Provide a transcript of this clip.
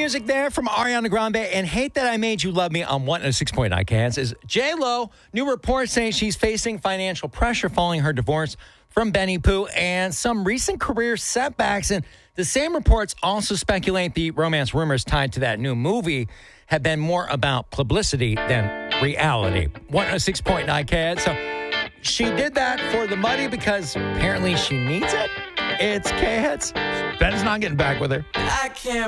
music there from Ariana Grande and Hate That I Made You Love Me on 106.9 Kansas. J-Lo, new reports saying she's facing financial pressure following her divorce from Benny Poo and some recent career setbacks. And the same reports also speculate the romance rumors tied to that new movie have been more about publicity than reality. 106.9 Kansas. So she did that for the money because apparently she needs it. It's K-Hits. Ben's not getting back with her. I can't